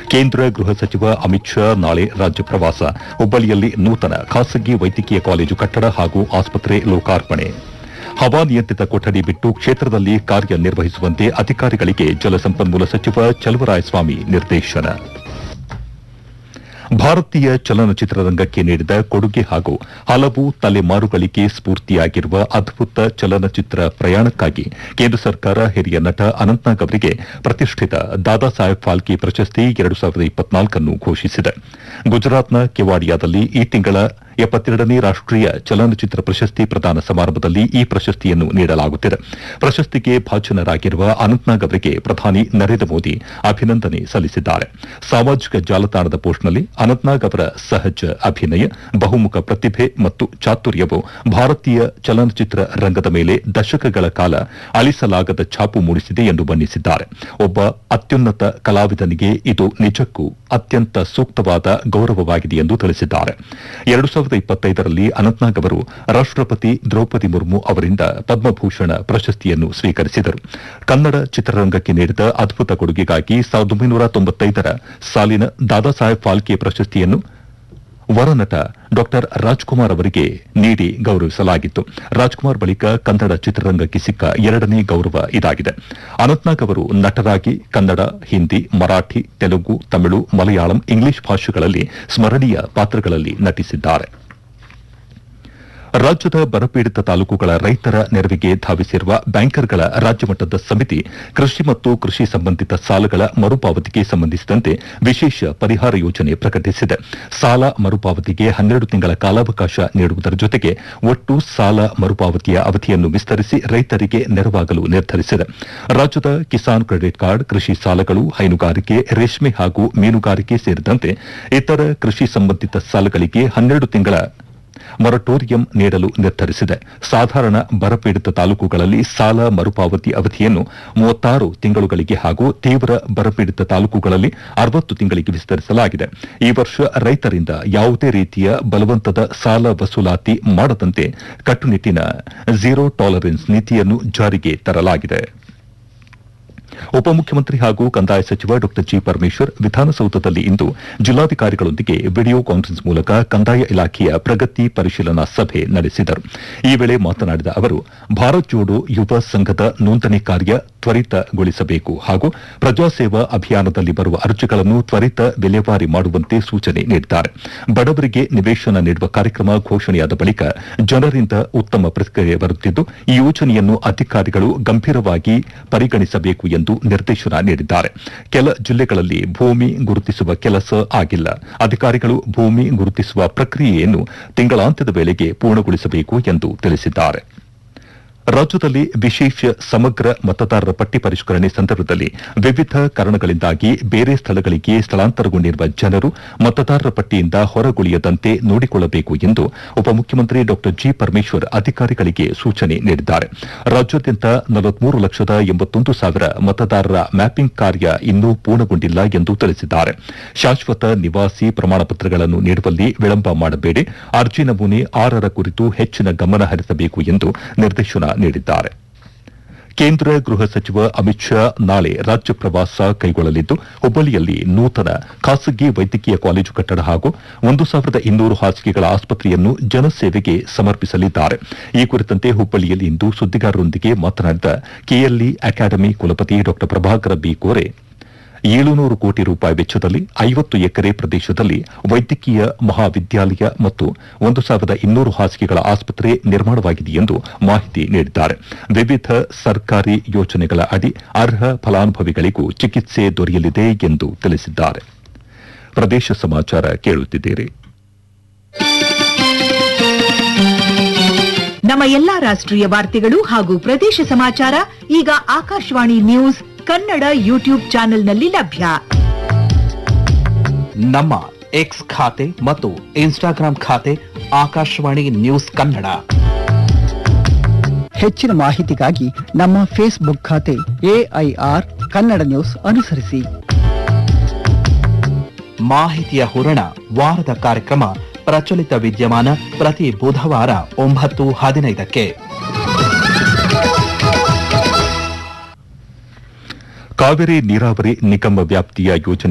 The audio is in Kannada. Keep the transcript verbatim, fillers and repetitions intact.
ಕೇಂದ್ರ ಗೃಹ ಸಚಿವ ಅಮಿತ್ ಶಾ ನಾಳೆ ರಾಜ್ಯ ಪ್ರವಾಸ. ಹುಬ್ಬಳ್ಳಿಯಲ್ಲಿ ನೂತನ ಖಾಸಗಿ ವೈದ್ಯಕೀಯ ಕಾಲೇಜು ಕಟ್ಟಡ ಹಾಗೂ ಆಸ್ಪತ್ರೆ ಲೋಕಾರ್ಪಣೆ. ಹವಾನಿಯಂತ್ರಿತ ಕೊಠಡಿ ಬಿಟ್ಟು ಕ್ಷೇತ್ರದಲ್ಲಿ ಕಾರ್ಯನಿರ್ವಹಿಸುವಂತೆ ಅಧಿಕಾರಿಗಳಿಗೆ ಜಲಸಂಪನ್ಮೂಲ ಸಚಿವ ಚಲುವರಾಯಸ್ವಾಮಿ ನಿರ್ದೇಶನ. ಭಾರತೀಯ ಚಲನಚಿತ್ರರಂಗಕ್ಕೆ ನೀಡಿದ ಕೊಡುಗೆ ಹಾಗೂ ಹಲವು ತಲೆಮಾರುಗಳಿಗೆ ಸ್ಫೂರ್ತಿಯಾಗಿರುವ ಅದ್ಭುತ ಚಲನಚಿತ್ರ ಪ್ರಯಾಣಕ್ಕಾಗಿ ಕೇಂದ್ರ ಸರ್ಕಾರ ಹಿರಿಯ ನಟ ಅನಂತ್ನಾಗ್ ಅವರಿಗೆ ಪ್ರತಿಷ್ಠಿತ ದಾದಾ ಸಾಹೇಬ್ ಫಾಲ್ಕೆ ಪ್ರಶಸ್ತಿ ಎರಡು ಸಾವಿರದ ಇಪ್ಪತ್ನಾಲ್ಕನ್ನು ಘೋಷಿಸಿದೆ. ಗುಜರಾತ್ನ ಕೆವಾಡಿಯಾದಲ್ಲಿ ಈ ತಿಂಗಳ ಎಪ್ಪತ್ತೆರಡನೇ ರಾಷ್ಟೀಯ ಚಲನಚಿತ್ರ ಪ್ರಶಸ್ತಿ ಪ್ರದಾನ ಸಮಾರಂಭದಲ್ಲಿ ಈ ಪ್ರಶಸ್ತಿಯನ್ನು ನೀಡಲಾಗುತ್ತಿದೆ. ಪ್ರಶಸ್ತಿಗೆ ಭಾಜನರಾಗಿರುವ ಅನಂತ್ನಾಗ್ ಅವರಿಗೆ ಪ್ರಧಾನಿ ನರೇಂದ್ರ ಮೋದಿ ಅಭಿನಂದನೆ ಸಲ್ಲಿಸಿದ್ದಾರೆ. ಸಾಮಾಜಿಕ ಜಾಲತಾಣದ ಪೋಸ್ಟ್ನಲ್ಲಿ ಅನಂತ್ನಾಗ್ ಅವರ ಸಹಜ ಅಭಿನಯ, ಬಹುಮುಖ ಪ್ರತಿಭೆ ಮತ್ತು ಚಾತುರ್ಯವು ಭಾರತೀಯ ಚಲನಚಿತ್ರ ರಂಗದ ಮೇಲೆ ದಶಕಗಳ ಕಾಲ ಅಳಿಸಲಾಗದ ಛಾಪು ಮೂಡಿಸಿದೆ ಎಂದು ಬಣ್ಣಿಸಿದ್ದಾರೆ. ಒಬ್ಬ ಅತ್ಯುನ್ನತ ಕಲಾವಿದನಿಗೆ ಇದು ನಿಜಕ್ಕೂ ಅತ್ಯಂತ ಸೂಕ್ತವಾದ ಗೌರವವಾಗಿದೆ ಎಂದು ತಿಳಿಸಿದ್ದಾರೆ. ಎರಡು ಸಾವಿರದ ಇಪ್ಪತ್ತೈದರಲ್ಲಿ ಅನಂತ್ನಾಗ್ ಅವರು ರಾಷ್ಟಪತಿ ದ್ರೌಪದಿ ಮುರ್ಮು ಅವರಿಂದ ಪದ್ಮಭೂಷಣ ಪ್ರಶಸ್ತಿಯನ್ನು ಸ್ವೀಕರಿಸಿದರು. ಕನ್ನಡ ಚಿತ್ರರಂಗಕ್ಕೆ ನೀಡಿದ ಅದ್ಭುತ ಕೊಡುಗೆಗಾಗಿ ಸಾವಿರದ ಒಂಬೈನೂರ ತೊಂಬತ್ತೈದರ ಸಾಲಿನ ದಾದಾ ಸಾಹೇಬ್ ಫಾಲ್ಕೆ ಪ್ರಶಸ್ತಿಯನ್ನು ವರನಟ ಡಾ ರಾಜ್ಕುಮಾರ್ ಅವರಿಗೆ ನೀಡಿ ಗೌರವಿಸಲಾಗಿತ್ತು. ರಾಜ್ಕುಮಾರ್ ಬಳಿಕ ಕನ್ನಡ ಚಿತ್ರರಂಗಕ್ಕೆ ಸಿಕ್ಕ ಎರಡನೇ ಗೌರವ ಇದಾಗಿದೆ. ಅನಂತ್ನಾಗ್ ಅವರು ನಟರಾಗಿ ಕನ್ನಡ, ಹಿಂದಿ, ಮರಾಠಿ, ತೆಲುಗು, ತಮಿಳು, ಮಲಯಾಳಂ, ಇಂಗ್ಲಿಷ್ ಭಾಷೆಗಳಲ್ಲಿ ಸ್ಮರಣೀಯ ಪಾತ್ರಗಳಲ್ಲಿ ನಟಿಸಿದ್ದಾರೆ. ರಾಜ್ಯದ ಬರಪೀಡಿತ ತಾಲೂಕುಗಳ ರೈತರ ನೆರವಿಗೆ ಧಾವಿಸಿರುವ ಬ್ಯಾಂಕರ್ಗಳ ರಾಜ್ಯಮಟ್ಟದ ಸಮಿತಿ ಕೃಷಿ ಮತ್ತು ಕೃಷಿ ಸಂಬಂಧಿತ ಸಾಲಗಳ ಮರುಪಾವತಿಗೆ ಸಂಬಂಧಿಸಿದಂತೆ ವಿಶೇಷ ಪರಿಹಾರ ಯೋಜನೆ ಪ್ರಕಟಿಸಿದೆ. ಸಾಲ ಮರುಪಾವತಿಗೆ ಹನ್ನೆರಡು ತಿಂಗಳ ಕಾಲಾವಕಾಶ ನೀಡುವುದರ ಜೊತೆಗೆ ಒಟ್ಟು ಸಾಲ ಮರುಪಾವತಿಯ ಅವಧಿಯನ್ನು ವಿಸ್ತರಿಸಿ ರೈತರಿಗೆ ನೆರವಾಗಲು ನಿರ್ಧರಿಸಿದೆ. ರಾಜ್ಯದ ಕಿಸಾನ್ ಕ್ರೆಡಿಟ್ ಕಾರ್ಡ್, ಕೃಷಿ ಸಾಲಗಳು, ಹೈನುಗಾರಿಕೆ, ರೇಷ್ಮೆ ಹಾಗೂ ಮೀನುಗಾರಿಕೆ ಸೇರಿದಂತೆ ಇತರ ಕೃಷಿ ಸಂಬಂಧಿತ ಸಾಲಗಳಿಗೆ ಹನ್ನೆರಡು ತಿಂಗಳ ಮೊರಟೋರಿಯಂ ನೀಡಲು ನಿರ್ಧರಿಸಿದೆ. ಸಾಧಾರಣ ಬರಪೀಡಿತ ತಾಲೂಕುಗಳಲ್ಲಿ ಸಾಲ ಮರುಪಾವತಿ ಅವಧಿಯನ್ನು ಮೂವತ್ತಾರು ತಿಂಗಳುಗಳಿಗೆ ಹಾಗೂ ತೀವ್ರ ಬರಪೀಡಿತ ತಾಲೂಕುಗಳಲ್ಲಿ ಅರವತ್ತು ತಿಂಗಳಿಗೆ ವಿಸ್ತರಿಸಲಾಗಿದೆ. ಈ ವರ್ಷ ರೈತರಿಂದ ಯಾವುದೇ ರೀತಿಯ ಬಲವಂತದ ಸಾಲ ವಸೂಲಾತಿ ಮಾಡದಂತೆ ಕಟ್ಟುನಿಟ್ಟಿನ ಝೀರೋ ಟಾಲರೆನ್ಸ್ ನೀತಿಯನ್ನು ಜಾರಿಗೆ ತರಲಾಗಿದೆ. ಉಪಮುಖ್ಯಮಂತ್ರಿ ಹಾಗೂ ಕಂದಾಯ ಸಚಿವ ಡಾ ಜಿ ಪರಮೇಶ್ವರ್ ವಿಧಾನಸೌಧದಲ್ಲಿ ಇಂದು ಜಿಲ್ಲಾಧಿಕಾರಿಗಳೊಂದಿಗೆ ವಿಡಿಯೋ ಕಾನ್ಫರೆನ್ಸ್ ಮೂಲಕ ಕಂದಾಯ ಇಲಾಖೆಯ ಪ್ರಗತಿ ಪರಿಶೀಲನಾ ಸಭೆ ನಡೆಸಿದರು. ಈ ವೇಳೆ ಮಾತನಾಡಿದ ಅವರು, ಭಾರತ್ ಜೋಡೋ ಯುವ ಸಂಘದ ನೋಂದಣಿ ಕಾರ್ಯ ತ್ವರಿತಗೊಳಿಸಬೇಕು ಹಾಗೂ ಪ್ರಜಾಸೇವಾ ಅಭಿಯಾನದಲ್ಲಿ ಬರುವ ಅರ್ಜಿಗಳನ್ನು ತ್ವರಿತ ವಿಲೇವಾರಿ ಮಾಡುವಂತೆ ಸೂಚನೆ ನೀಡಿದ್ದಾರೆ. ಬಡವರಿಗೆ ನಿವೇಶನ ನೀಡುವ ಕಾರ್ಯಕ್ರಮ ಘೋಷಣೆಯಾದ ಬಳಿಕ ಜನರಿಂದ ಉತ್ತಮ ಪ್ರತಿಕ್ರಿಯೆ ಬರುತ್ತಿದ್ದು, ಈ ಯೋಜನೆಯನ್ನು ಅಧಿಕಾರಿಗಳು ಗಂಭೀರವಾಗಿ ಪರಿಗಣಿಸಬೇಕು ಎಂದು ನಿರ್ದೇಶನ ನೀಡಿದ್ದಾರೆ. ಕೆಲ ಜಿಲ್ಲೆಗಳಲ್ಲಿ ಭೂಮಿ ಗುರುತಿಸುವ ಕೆಲಸ ಆಗಿಲ್ಲ. ಅಧಿಕಾರಿಗಳು ಭೂಮಿ ಗುರುತಿಸುವ ಪ್ರಕ್ರಿಯೆಯನ್ನು ತಿಂಗಳಾಂತ್ಯದ ವೇಳೆಗೆ ಪೂರ್ಣಗೊಳಿಸಬೇಕು ಎಂದು ತಿಳಿಸಿದ್ದಾರೆ. ರಾಜ್ಯದಲ್ಲಿ ವಿಶೇಷ ಸಮಗ್ರ ಮತದಾರರ ಪಟ್ಟಿ ಪರಿಷ್ಕರಣೆ ಸಂದರ್ಭದಲ್ಲಿ ವಿವಿಧ ಕಾರಣಗಳಿಂದಾಗಿ ಬೇರೆ ಸ್ಥಳಗಳಿಗೆ ಸ್ಥಳಾಂತರಗೊಂಡಿರುವ ಜನರು ಮತದಾರರ ಪಟ್ಟಿಯಿಂದ ಹೊರಗುಳಿಯದಂತೆ ನೋಡಿಕೊಳ್ಳಬೇಕು ಎಂದು ಉಪಮುಖ್ಯಮಂತ್ರಿ ಡಾ ಜಿ ಪರಮೇಶ್ವರ್ ಅಧಿಕಾರಿಗಳಿಗೆ ಸೂಚನೆ ನೀಡಿದ್ದಾರೆ. ರಾಜ್ಯಾದ್ಯಂತ ನಲವತ್ಮೂರು ಲಕ್ಷದ ಎಂಬತ್ತೊಂದು ಸಾವಿರ ಮತದಾರರ ಮ್ಯಾಪಿಂಗ್ ಕಾರ್ಯ ಇನ್ನೂ ಪೂರ್ಣಗೊಂಡಿಲ್ಲ ಎಂದು ತಿಳಿಸಿದ್ದಾರೆ. ಶಾಶ್ವತ ನಿವಾಸಿ ಪ್ರಮಾಣಪತ್ರಗಳನ್ನು ನೀಡುವಲ್ಲಿ ವಿಳಂಬ ಮಾಡಬೇಡಿ. ಅರ್ಜಿ ನಮೂನೆ ಆರರ ಕುರಿತು ಹೆಚ್ಚಿನ ಗಮನ ಹರಿಸಬೇಕು ಎಂದು ನಿರ್ದೇಶನ ನೀಡಿದ್ದಾರೆ. ಕೇಂದ್ರ ಗೃಹ ಸಚಿವ ಅಮಿತ್ ಶಾ ನಾಳೆ ರಾಜ್ಯ ಪ್ರವಾಸ ಕೈಗೊಳ್ಳಲಿದ್ದು, ಹುಬ್ಬಳ್ಳಿಯಲ್ಲಿ ನೂತನ ಖಾಸಗಿ ವೈದ್ಯಕೀಯ ಕಾಲೇಜು ಕಟ್ಟಡ ಹಾಗೂ ಒಂದು ಸಾವಿರದ ಇನ್ನೂರು ಹಾಸಿಗೆಗಳ ಆಸ್ಪತ್ರೆಯನ್ನು ಜನಸೇವೆಗೆ ಸಮರ್ಪಿಸಲಿದ್ದಾರೆ. ಈ ಕುರಿತಂತೆ ಹುಬ್ಬಳ್ಳಿಯಲ್ಲಿ ಇಂದು ಸುದ್ದಿಗಾರರೊಂದಿಗೆ ಮಾತನಾಡಿದ ಕೆಎಲ್ಇ ಅಕಾಡೆಮಿ ಕುಲಪತಿ ಡಾ ಪ್ರಭಾಕರ ಬಿ ಕೋರೆ, ಏಳುನೂರು ಕೋಟಿ ರೂಪಾಯಿ ವೆಚ್ಚದಲ್ಲಿ ಐವತ್ತು ಎಕರೆ ಪ್ರದೇಶದಲ್ಲಿ ವೈದ್ಯಕೀಯ ಮಹಾವಿದ್ಯಾಲಯ ಮತ್ತು ಒಂದು ಸಾವಿರದ ಇನ್ನೂರು ಹಾಸಿಗೆಗಳ ಆಸ್ಪತ್ರೆ ನಿರ್ಮಾಣವಾಗಿದೆ ಎಂದು ಮಾಹಿತಿ ನೀಡಿದ್ದಾರೆ. ವಿವಿಧ ಸರ್ಕಾರಿ ಯೋಜನೆಗಳ ಅಡಿ ಅರ್ಹ ಫಲಾನುಭವಿಗಳಿಗೂ ಚಿಕಿತ್ಸೆ ದೊರೆಯಲಿದೆ ಎಂದು ತಿಳಿಸಿದ್ದಾರೆ. ಪ್ರದೇಶ ಸಮಾಚಾರ ಕೇಳುತ್ತಿದ್ದೀರಿ. ನಮ್ಮ ಎಲ್ಲಾ ರಾಷ್ಟ್ರೀಯ ವಾರ್ತೆಗಳು ಹಾಗೂ ಪ್ರದೇಶ ಸಮಾಚಾರ ಈಗ ಆಕಾಶವಾಣಿ ನ್ಯೂಸ್ ಕನ್ನಡ ಯೂಟ್ಯೂಬ್ ಚಾನೆಲ್ನಲ್ಲಿ ಲಭ್ಯ. ನಮ್ಮ ಎಕ್ಸ್ ಖಾತೆ ಮತ್ತು ಇನ್ಸ್ಟಾಗ್ರಾಂ ಖಾತೆ ಆಕಾಶವಾಣಿ ನ್ಯೂಸ್ ಕನ್ನಡ. ಹೆಚ್ಚಿನ ಮಾಹಿತಿಗಾಗಿ ನಮ್ಮ ಫೇಸ್ಬುಕ್ ಖಾತೆ ಎಐಆರ್ ಕನ್ನಡ ನ್ಯೂಸ್ ಅನುಸರಿಸಿ. ಮಾಹಿತಿಯ ಹೂರಣ ವಾರದ ಕಾರ್ಯಕ್ರಮ ಪ್ರಚಲಿತ ವಿದ್ಯಮಾನ ಪ್ರತಿ ಬುಧವಾರ ಒಂಬತ್ತು ಹದಿನೈದಕ್ಕೆ. ಕಾವೇರಿ ನೀರಾವರಿ ನಿಗಮ ವ್ಯಾಪ್ತಿಯ ಯೋಜನೆ